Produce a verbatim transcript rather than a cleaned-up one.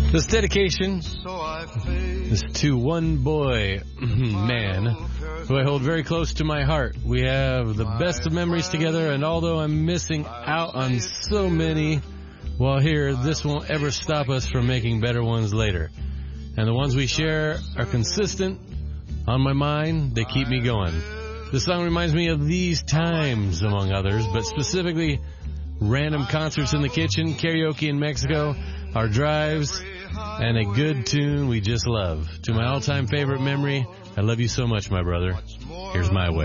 This dedication is to one boy, man, who I hold very close to my heart. We have the best of memories together, and although I'm missing out on so many while here, this won't ever stop us from making better ones later. And the ones we share are consistent, on my mind, they keep me going. The song reminds me of these times, among others, but specifically random concerts in the kitchen, karaoke in Mexico, our drives, and a good tune we just love. To my all-time favorite memory, I love you so much, my brother. Here's My Way.